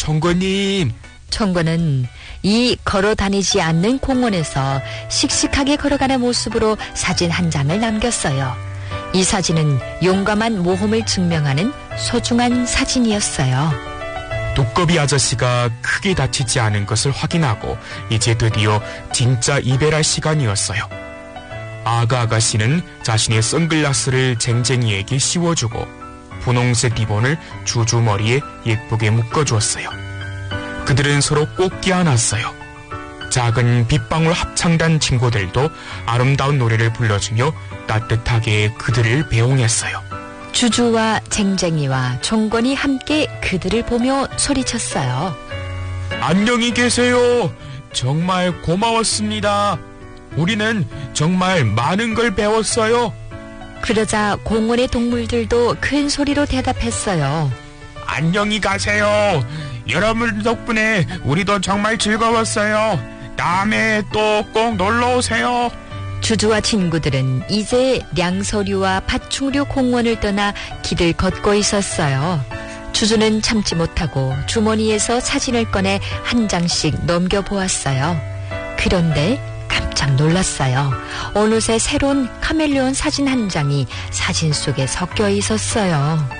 총거님. 총거는 이 걸어 다니지 않는 공원에서 씩씩하게 걸어가는 모습으로 사진 한 장을 남겼어요. 이 사진은 용감한 모험을 증명하는 소중한 사진이었어요. 두꺼비 아저씨가 크게 다치지 않은 것을 확인하고 이제 드디어 진짜 이별할 시간이었어요. 아가 아가씨는 자신의 선글라스를 쟁쟁이에게 씌워주고 분홍색 리본을 주주 머리에 예쁘게 묶어주었어요. 그들은 서로 꼭 껴안았어요. 작은 빗방울 합창단 친구들도 아름다운 노래를 불러주며 따뜻하게 그들을 배웅했어요. 주주와 쟁쟁이와 종건이 함께 그들을 보며 소리쳤어요. 안녕히 계세요. 정말 고마웠습니다. 우리는 정말 많은 걸 배웠어요. 그러자 공원의 동물들도 큰 소리로 대답했어요. 안녕히 가세요. 여러분 덕분에 우리도 정말 즐거웠어요. 다음에 또 꼭 놀러오세요. 주주와 친구들은 이제 량서류와 파충류 공원을 떠나 길을 걷고 있었어요. 주주는 참지 못하고 주머니에서 사진을 꺼내 한 장씩 넘겨보았어요. 그런데 깜짝 놀랐어요. 어느새 새로운 카멜레온 사진 한 장이 사진 속에 섞여 있었어요.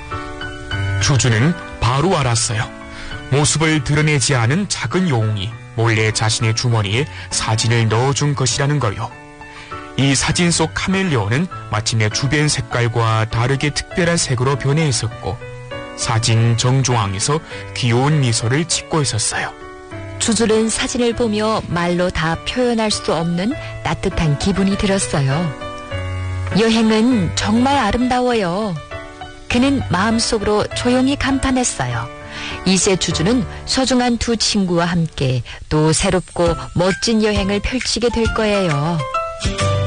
주주는 바로 알았어요. 모습을 드러내지 않은 작은 용이 몰래 자신의 주머니에 사진을 넣어준 것이라는 걸요. 이 사진 속 카멜레온은 마침내 주변 색깔과 다르게 특별한 색으로 변해 있었고 사진 정중앙에서 귀여운 미소를 짓고 있었어요. 주주는 사진을 보며 말로 다 표현할 수 없는 따뜻한 기분이 들었어요. 여행은 정말 아름다워요. 그는 마음속으로 조용히 감탄했어요. 이제 주주는 소중한 두 친구와 함께 또 새롭고 멋진 여행을 펼치게 될 거예요.